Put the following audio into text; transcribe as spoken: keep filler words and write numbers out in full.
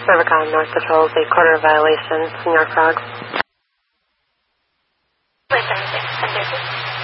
Rivercon, North Patrol, the quarter violation, New York Frogs. Wait, sorry,